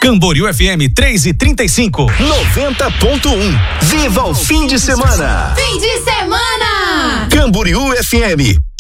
Camboriú FM 3:35. 90.1. Viva o fim de semana. Fim de semana. Camboriú FM.